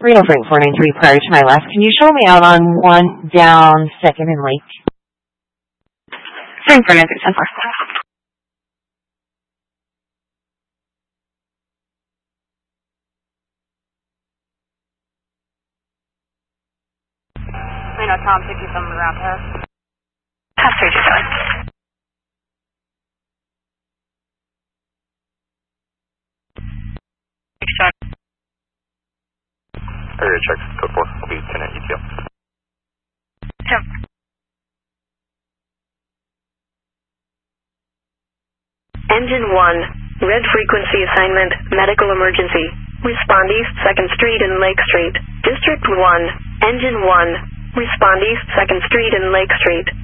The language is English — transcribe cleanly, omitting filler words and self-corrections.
303-493 prior to my last. Can you show me out on 1 down 2nd and Lake? 3-493-10-4. I know Tom 57 around here. Pass 327. Area checks, code 4, will be 10 at ETL. Yep. Engine 1, red frequency assignment, medical emergency. Respond East 2nd Street and Lake Street. District 1, Engine 1, respond East 2nd Street and Lake Street.